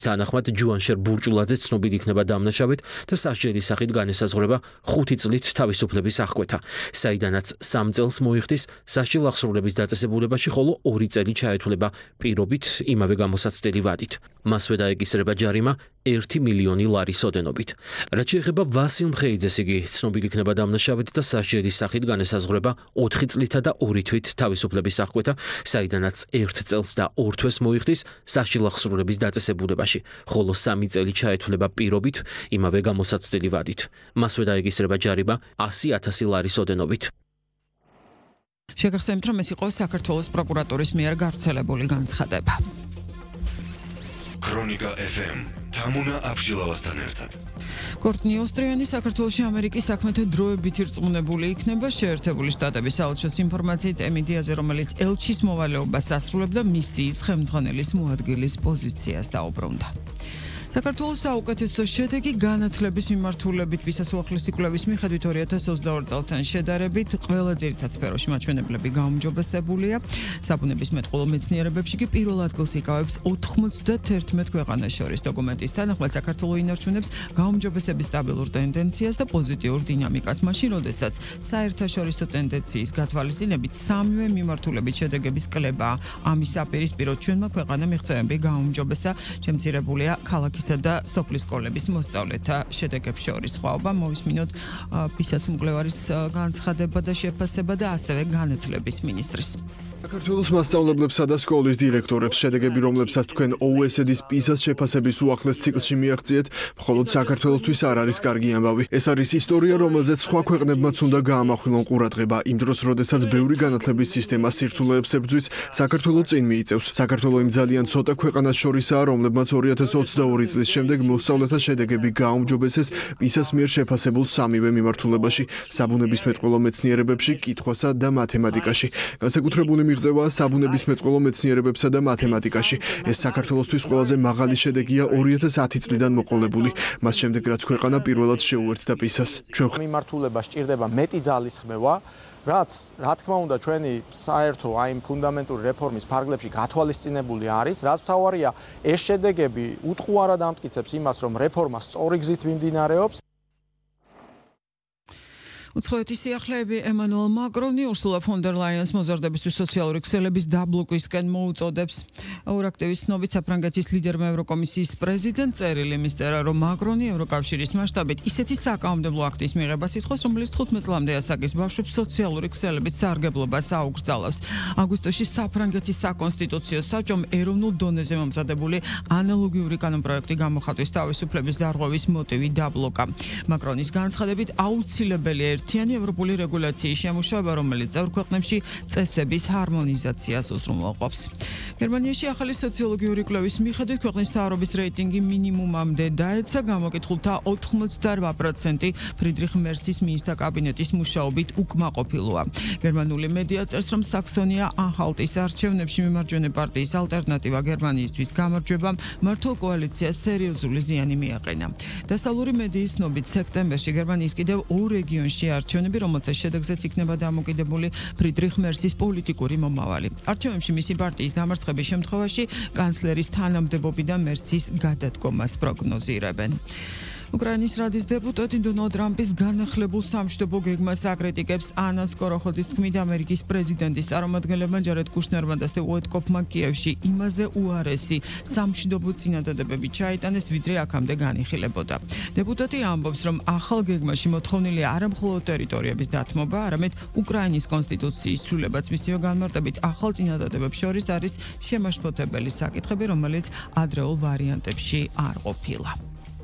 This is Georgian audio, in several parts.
თანახმად ჯუანშერ ბურჭულაძე ცნობილი იქნება დამნაშავედ და სასჯელის სახით განესაზღვრება 5 წლით თავისუფლების აღკვეთა, საიდანაც 3 წელს მოიხდის სასჯელ აღსრულების დაწესებულებაში, ხოლო 2 წელი ჩაეთვლება პირობით იმავე გამოსაცდელი ვადით. მასვე დაეკისრება ჯარიმა 1 მილიონი ლარის ოდენობით. რაც შეეხება ვასილ მხეიძეს, იგი ცნობილი იქნება დამნაშავედ და სასჯელის სახით განესაზღვრება 4 წლითა და 2 თვით თავისუფლების აღკვეთა, საიდანაც 1 წელს და 2 თვეს მოიხდის სასჯელ აღსრულების დაწესებულებაში, ხოლო 3 წელი ჩაეთვლება პირობით იმავე გამოსაცდელი ვადით. მასვე დაეკისრება ჯარიმა 100,000 ლარის ოდენობით. შეგახსენებთ, რომ ეს იყო საქართველოს პროკურატურის მიერ გავრცელებული განცხადება. ქრონიკა FM თამუნა აბშილავასთან ერთად. კორტნი ოსტრიანი საქართველოში ამერიკის საქმეთა დროებით ირწმუნებული იქნება. შეერთებული შტატების საელჩოს ინფორმაციით ემიდიაზე, რომელიც ელჩის მოვალეობას ასრულებდა, მისიის ხელმძღვანელის მოადგილის პოზიციას დაუბრუნდა. საქართველოს საუკეთესო შედეგი განათლების მიმართულებით ვისას უახლესი კვლევის მიხედვით 2022 წელთან შედარებით ყველა ძირითად სფეროში მაჩვენებლები გაუმჯობესებულია. საბუნების მეტყველო მეცნიერებებში კი პირველ ადგილს იკავებს 91 ქვეყანას შორის. დოკუმენტის თანახმად საქართველო ინარჩუნებს გაუმჯობესების სტაბილურ ტენდენციას და პოზიტიურ დინამიკას, მაშინ როდესაც საერთაშორისო ტენდენციის გათვალისწინებით სამივე მიმართულებით შედეგების კლებაა. ამის საპირისპიროდ ჩვენმა ქვეყანამ მიღწევები გაუმჯობესა, შემცირებულია ქალაქის და სოფლის სკოლების მოსწავლეთა შედეგებს შორის სხვაობა. მოვისმინოთ ფისას მკვლევარის განცხადება და შეფასება და ასევე განათლების მინისტრის. საქართველოს მასწავლებლებსა და სკოლის დირექტორებს შედეგები, რომლებსაც თქვენ OECD-ის PISA-ს შეფასების უახლეს ციკლში მიაღწიეთ, მხოლოდ საქართველოსთვის არ არის კარგი ამბავი. ეს არის ისტორია, რომელზეც სხვა ქვეყნებმაც უნდა გაამახვილონ ყურადღება. იმ დროს, როდესაც ბევრი განათლების სისტემა სირთულეებს ებრძვის, საქართველო წინ მიიწევს. საქართველო იმ ძალიან ცოტა ქვეყანას შორისაა, რომლებმაც 2022 წლის შემდეგ მოსწავლეთა შედეგები გააუმჯობესეს PISA-ს მიერ შეფასებულ სამივე მიმართულებაში: საბუნების მეტყველო მეცნიერებებში, კითხვასა და მათემატიკაში. განსაკუთრებული მიღწევა საბუნების მეტყველო მეცნიერებებსა და მათემატიკაში. ეს საქართველოსთვის ყველაზე მაღალი შედეგია 2010 წლიდან მოყოლებული. მას შემდეგ, რაც ქვეყანა პირველად შეუერთდა PISA-ს. ჩვენ მიმართულება სჭირდება მეტი ძალისხმევა, რაც რა თქმა უნდა ჩვენი საერთო აი ფუნდამენტური რეფორმის ფარგლებში გათვალისწინებული არის, რაც მთავარია ეს შედეგები უტყუარად ამტკიცებს იმას, რომ რეფორმა სწორი გზით მიმდინარეობს. უცხოეთის სიახლეები ემანუელ მაკრონი ურსულა ფონ დერ ლაიენს მოზარდებისთვის სოციალური ქსელების დაბლოკვისკენ მოუწოდებს. ევროაქტივის ცნობით საფრანგეთის ლიდერმა ევროკომისიის პრეზიდენტ წერილი მისწერა, რომ მაკრონი ევროკავშირის მასშტაბით ისეთი საკანონმდებლო აქტის მიღებას ითხოვს, რომელიც 15 წლამდე ასაკის ბავშვებს სოციალური ქსელების სარგებლობას აუგრძალავს. აგვისტოში საფრანგეთის საკონსტიტუციო საბჭომ ეროვნულ დონეზე მომზადებული ანალოგიური კანონპროექტი გამოხატვის თავისუფლების დარღვევის მოტივი დაბლოკა. მაკრონის განცხადებით აუცილებელია ერთიანი ევროპული რეგულაციის შემუშავება, რომელიც წევრ ქვეყნებში წესების ჰარმონიზაციას უზრუნველყოფს. გერმანიაში ახალი სოციოლოგიური კვლევის მიხედვით ქვეყნის მთავრობის რეიტინგი მინიმუმამდე დაეცა, გამოკითხულთა 88% ფრიდრიხ მერცის მინისტრთა კაბინეტის მუშაობით უკმაყოფილოა. გერმანული მედია წერს, რომ საქსონია ანჰალტის არჩევნებში მემარჯვენე პარტიის ალტერნატივა გერმანიისთვის გამარჯვებამ მართო კოალიციას სერიოზული ზიანი მიაყენა. დასავლური მედიის ცნობით სექტემბერში გერმანიის კიდევ 2 რეგიონში არჩევნები, რომელთა შედეგზეც იქნება დამოკიდებული ფრიდრიხ მერცის პოლიტიკური მომავალი. არჩევნებში მისი პარტიის დამარცხების შემთხვევაში კანცლერის თანამდებობიდან მერცის გადადგომას პროგნოზირებენ. უკრაინის რადის დეპუტატი დონალდ ტრამპის განახლებულ სამშვიდობო გეგმას აკრიტიკებს. ანა სკოროხოდის თქმით, ამერიკის პრეზიდენტის წარმომადგენლებმა ჯარედ კუშნერმა და სტივ უიტკოფმა კიევში იმაზე უარესი სამშვიდობო წინადადებები ჩაიტანეს, ვიდრე აქამდე განიხილებოდა. დეპუტატი ამბობს, რომ ახალ გეგმაში მოთხოვნილია არა მხოლოდ ტერიტორიების დათმობა, არამედ უკრაინის კონსტიტუციის ცვლილებაც. მისივე განმარტებით, ახალ წინადადებებს შორის არის შემაშფოთებელი საკითხები, რომელიც ადრეულ ვარიანტებში არ ყოფილა.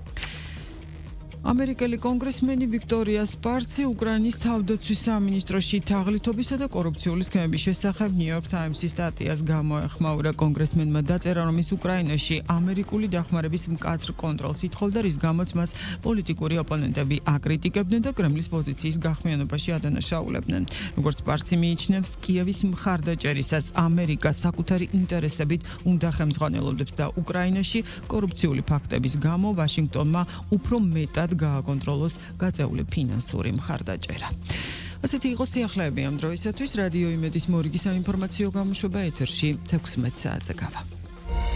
ამერიკელი კონგრესმენი ვიქტორია სპარცი უკრაინის თავდაცვის სამინისტროში თაღლითობისა და კორუფციული სქემების შესახებ ნიუ-იორკ ტაიმსის სტატიას გამოეხმაურა. კონგრესმენმა დაწერა, რომ ის უკრაინაში ამერიკული დახმარების მკაცრ კონტროლს ითხოვდა, რის გამოც მას პოლიტიკური ოპონენტები აკრიტიკებდნენ და კრემლის პოზიციის გახმიანობაში ადანაშაულებდნენ. როგორც სპარცი მიიჩნევს, კიევის მხარდაჭერისას ამერიკა საკუთარი ინტერესებით უნდა ხელმძღვანელობდეს და უკრაინაში კორუფციული ფაქტების გამო ვაშინგტონმა უფრო მეტად გააკონტროლოს გაწეული ფინანსური მხარდაჭერა. ასეთი იყო სიახლეები ამ დროისათვის. რადიო იმედის მორიგი საინფორმაციო გამოშვება ეთერში 16 საათზე გავა.